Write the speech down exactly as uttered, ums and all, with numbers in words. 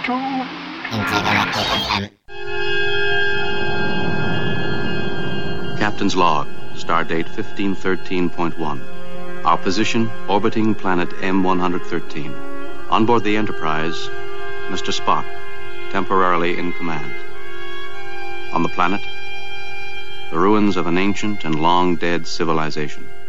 Captain's log, stardate fifteen thirteen point one. Our position, orbiting planet M one thirteen. On board the Enterprise, Mister Spock, temporarily in command. On the planet, the ruins of an ancient and long-dead civilization.